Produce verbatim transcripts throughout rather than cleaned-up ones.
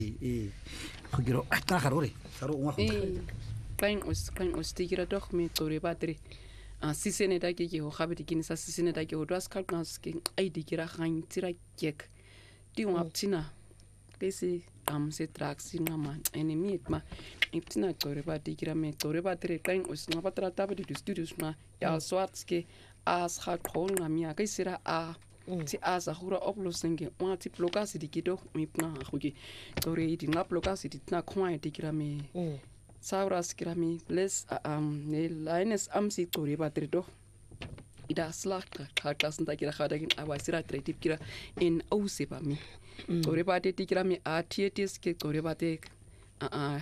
eh go giro a ka garore sa ro ngwa go Klein os klein os tigira doch mi tore batri a sisene da ke ke ho gabe dikini sa sisene da ke ho dwas kal nas ke ai digira gang tira kek di un aptina desi am se traxi na man enemy ma iptina tore ba digira me tore batri klein os na batra tabe di studios na ya swartske as ha khol na mi ka sira a ti asa hura oplosenge wa ti blokas di kido mi pna go ke tore di na blokas di tna khwa digira me Sauras kirami les am ne lines am si tori batri do ida slag ka klassen da kira khada gin aba sira tretip kira in ause ba mi tori bate ti kira mi a tietis ke tori bate a a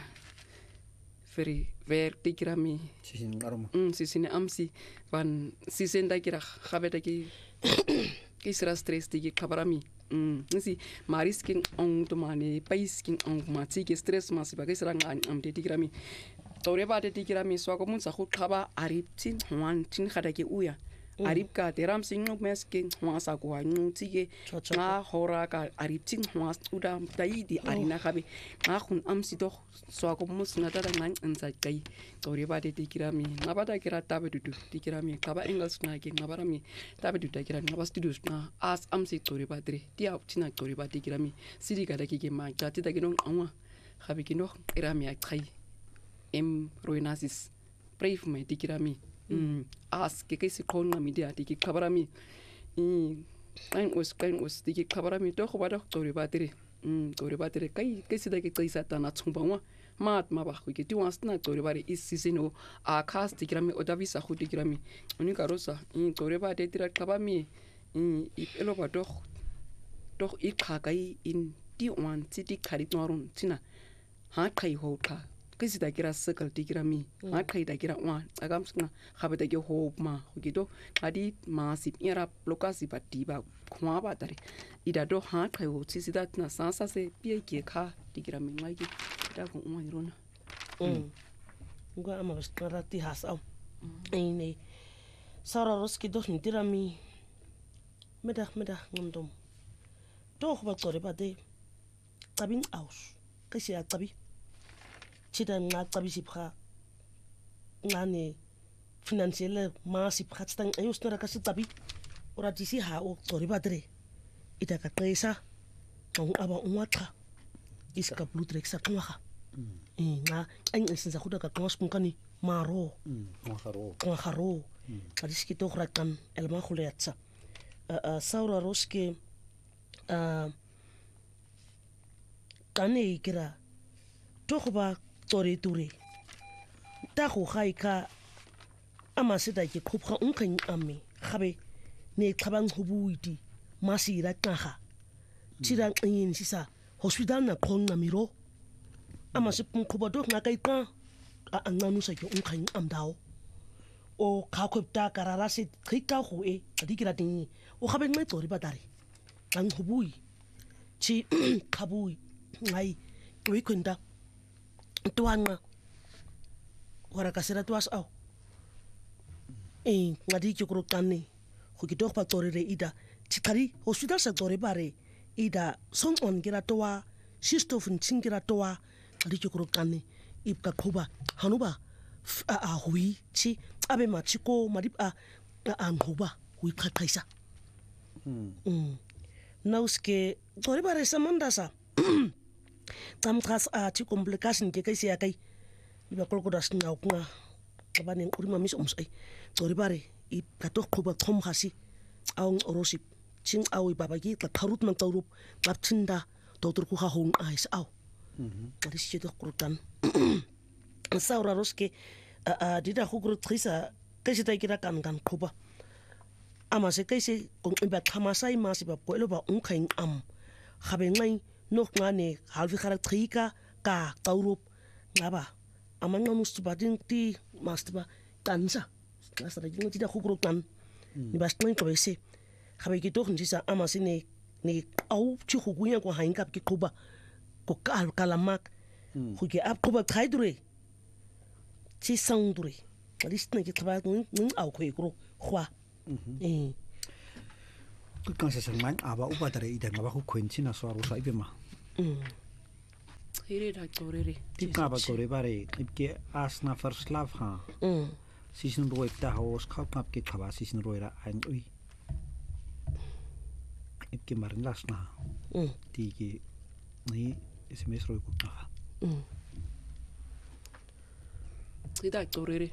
feri ver ti kira mi sin aroma mm si sin am si van si sen da kira khabeta ki ki sira stress ti ki khabarami Mm, nsi mariskin on to mane paiskin on mati ke stress mas ba ke sira ngan am de digrami tore ba de digrami so ko mun sa go khaba ariptin wan tin khada ke uya arip ka teram sing no meskin wa sa ko anu ti ke nga hora ka ariptin wa uda dai di arina khabe nga khun am si doch so ko mun sna da ngan ansa kai tore ba de digrami nga ba da kira tabe du digrami ka ba engels na ke nga bara mi tabe du da kira nga ba studios na as am si tore ba dre ti a tina tore ba digrami sidi ka da ke ke ma ja ti da ke no anwa khabe ke no irami a kai em roinasis brave me digrami mm as ke ke se khona media di ke khabarami mm kain os kain os di ke khabarami to go ba do tore ba dire mm tore ba dire kai ke se da ke tsaisa ta na tshumba wa mat ma ba go ke ti wants na tore ba re is sisino a khas digrami o davisa go digrami uni ka rosa mm tore ba de tira khabami mm ipelo ba do do i khakai in di wan ti di khari tnorun tina ha khai ho kha ke se da kira circle digrami ha khai da kira wa agam sna khabe da ke ho ma go ke do adi ma sip era blokasi ba di ba khwa ba tare ida do ha khai ho si da na sa sa se pie ke kha digrami ngai ki da go uma irona mm ngo ama skara ti hasau ene sara roski do ni dirami meda meda ngondom do ba tsore ba de tabin aus ke se a tabi chida nga tabi sipha ngane financial ma sipha tang ayus na ka si tabi ora disi ha o tsore ba dre ita ka qesa ngong aba unwatha iska blutrex sa twaga eh nga ang isinza khuda ka twas kunkani maro ngaro ngaro kadiski to khrakan elma khuleyatsa a saura roske a kane ikira to ba tore ture ta go gaika ama se da ke khopga unkeng ame gabe ne tlhabang go buiti masira tnaga tshirang eng sisa hospital na khonna miro ama se pnkhoba do nga kaika a nganu sa ke unkeng amdao o kha khopta karara se khika go e dikira ting o gabe nne tore batare ang go bui chi khabui ngai we kwenda tuanga ora kasera tuas au eh ngadi ke kro kanne go ke dog pa tore re ida tsikari hospital sa tore bare ida son on gira towa sistofun tsingira towa ngadi ke kro kanne ipka khoba hanuba a a hui chi abe ma chiko marip a a ngoba hui khakhaisa mm mm nauske tore bare samanda sa tam khas a ti complication ke kai sia kai iba kolko das na ukna abane uri mamis umsai tori bare I katok khoba thom khasi aung orosip ching awi babagi ta tharut man tawrup kapchinda totur ku kha hong ais aw mhm aris chedo krutan saura roske a dida khugru trisa kaisi ta kira kan kan khoba ama se kaisi kong iba khamasai ma se ba koelo ba ungkhaing am khabe ngai nok ngane halvi khara trika ka tawrup ngaba amanga mustubadin ti mastuba tansa klasa da jinga tida khugru tan ni bastnai ko bese khabe ki to khunjisa ama se ne ne au chi khugunya ko hain kap ki khoba ko kal kalamak khuge ap khoba khaidure chi sangdure alistna ki thaba nung au khoi kro khwa eh ku kan se sang man aba upa tare ida ngaba khu khwenchi na so aro sai be ma Hiri da torere. Tip nga ba kore bare ipke asna verslaaf ha. Mm. Season rooi ta hoos kap kap ke khaba season rooi ra an ui. Ipke marin lasna. Mm. Ti ki ni S M S rooi ku na. Mm. Hida torere.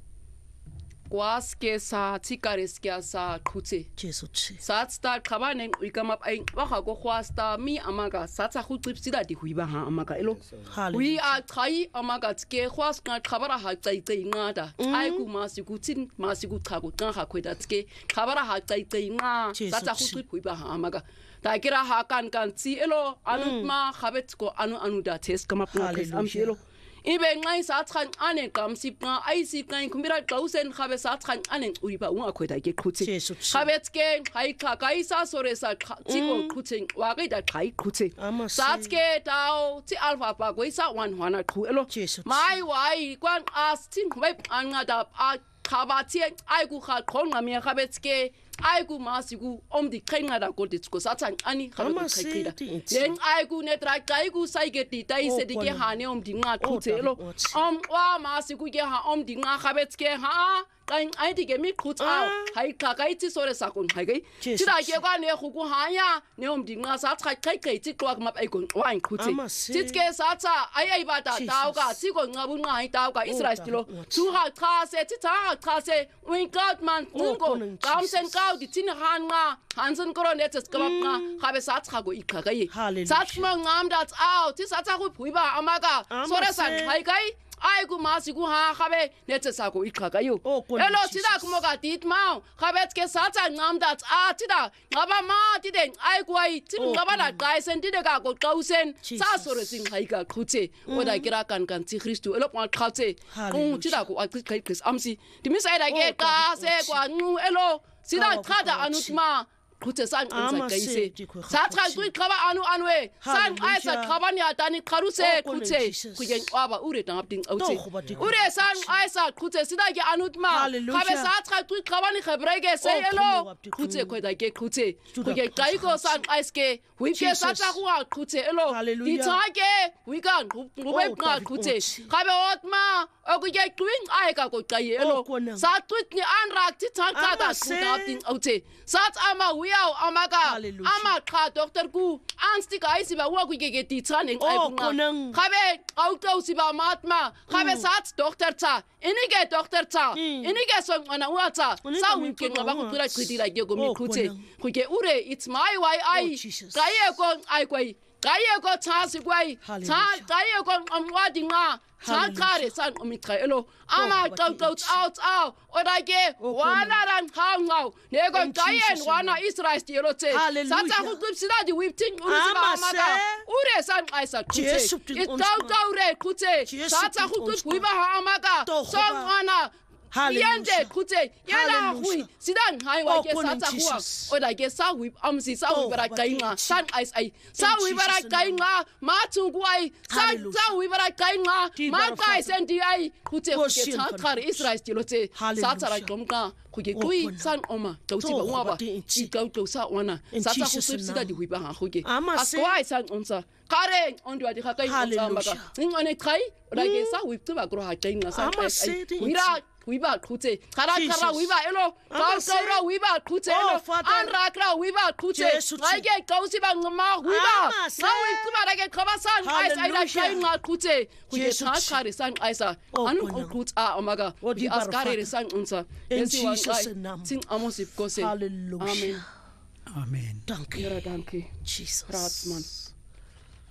Kwaske sa tikareskia sa khutse. Jesu chi. Satsta khabane uikama ai wa ga go khwasta mi amaga satsa khu tsipsida di huiba ha amaga elo. Hallelujah. We are try amaga tske khwas ka khabara ha tsai tsai ngada. Ai ku masiku tin masiku thago ka ha khweda tske khabara ha tsai tsai nga satsa khu tsip huiba ha amaga. Ta kira ha kan kan tsi elo anu ma khabet ko anu anu da test kama pna am elo. Ibe ngai sa tran ane kam sipna ai sip ngai kumbira klausen khabe sa tran ane uriba unga khweda ke khutse khabet ke khai kha kai sa sore sa tiko khutse wa ga da khai khutse sa tske tao ti alpha pa go isa one wana khu elo mai wai kwan as tin khwe anga da a khabati ai ku kha khon ngami khabet ke ai ku masiku om di khenga da ko ditsko sa tsan ani khabe khaida len ai ku ne tra kai ku sai ke ti tai se di ke hane om di nga khutse elo om wa masiku ke ha om di nga khabet ke ha kain ai di ke mi khut a hai ka kai ti sore sa kon hai gai ti da ke kwa ne khu ku ha ya ne om di nga sa tra kai kai ti kwa ma ai kon wa in khutse ti ke sa tsa ai ai ba da da ga ti ko nga bu nga ai da ga israel stilo tu ha kha se ti ta kha se win god man ngo kam sen ka di tin han nga hansen koronet es kebab nga habe sa tsa go ikagaye sa tma ngam dat out ti sa tsa go puiba amaga sore san hai kai ai ku masi ku ha habe netse sa go ikagayo elo tida ku mo ga dit ma habe ke sa tsa ngam dat a tida ngaba ma ti den ai ku ai tin ngaba da kai sen ti de ga go kausen sa sore sin hai ga khutse oda kira kan kan ti Christu elo pa khate ku tida ku ai kai kris amsi di mi sai da ge ka se kwa nu elo sida kada anutma khutse san unsa kaise sa tra gui khaba anu anwe san aisa khaba ni atani kharuse khutse kuyen aba ure tang apting auti ure san aisa khutse sida ge anutma khabe sa tra gui khaba ni khabrege se elo khutse khoda ge khutse kuyen kai ko san aiske wi ke sa tra ku khutse elo di tage wi kan ngube ka khutse khabe otma oku ge twin ai ka ko kai elo sa twit ni anrak ti tang ka da kuda apting auti sat ama wiao amaga ama kha doctor ku ansti ka isi ba wa ku ge ge ti tsan eng ai bunga khabe auto si ba matma khabe sat doctor cha ini ge doctor cha ini ge so ana wa cha sa wi ke ngaba ku tura kriti la ge go mi khute ku ge ure it's my why ai kai e ko ai kwai kai e ko cha si kwai cha kai e ko amwa dinga cha kare san omitra elo ama go go out out oda ge wana ran hangau ne go kayen wana israel elo che sa sa ku sida di wipting uri ba maka ure san aisa kute it go go re kute sa sa ku ku ba ha maka so wana Yende kute yala hui sidan hai wa ke sa ta huwa oda ke sa wi am si sa wi bara kainga san ais ai sa wi bara kainga ma tungu ai sa sa wi bara kainga ma kai sendi ai kute ke ta kar israel stilote sa tsara komka kuke kui san oma tauti ba wa ba i go to sa wana sa ta hu sida di wi ba ha kuke aswa san onsa kare ondu adi kai onsa maka ngone kai oda ke sa wi tu ba gro ha kainga san ai wira wiba khutse kara kara wiba elo kausara wiba khutse elo anrakra wiba khutse aige kausi ba ngma wiba nawi kumara ke khabasan ais aida shainga khutse kuje thakare san aisa anu khut a amaga di askare san unsa yesi wa tin amosip kose Hallelujah. amen Amen. Danke. Danke Jesus. Ratsman